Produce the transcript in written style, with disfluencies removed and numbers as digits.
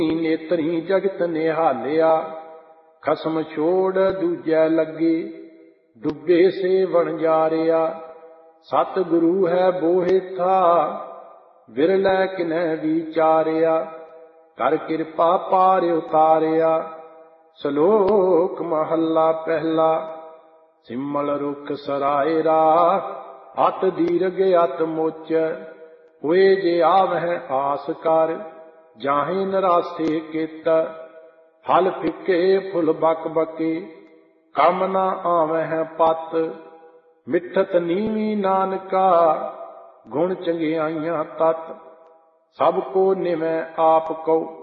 नेतरी जगत निहालिया, खसम छोड़ दूजै लगे, डुबे से वणजारिया। सतगुरु है बोहेथा, विरलै किनै विचारिया, कर किरपा पार उतारिया। सलोक महला पहला, सिमल रुख सरायरा, अत दीर्घ अत मोच, होए जे आवह आस कर, जाहि नरासे कित। फल फिके फुल बक बके, कम न आवह पत, मिठत नीवी नानका, गुण चंगियाइयां तत। सब को निवै आप कौ,